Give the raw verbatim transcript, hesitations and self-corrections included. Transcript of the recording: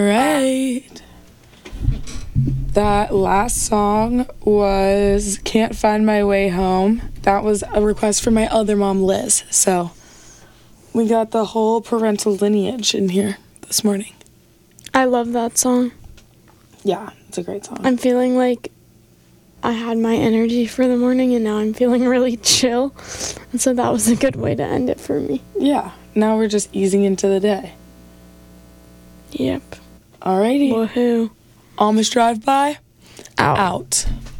Right. That last song was Can't Find My Way Home. That was a request from my other mom, Liz. So we got the whole parental lineage in here this morning. I love that song. Yeah, it's a great song. I'm feeling like I had my energy for the morning and now I'm feeling really chill. And so that was a good way to end it for me. Yeah, now we're just easing into the day. Yep. Alrighty. Woohoo. Amish Drive-By, Out. out.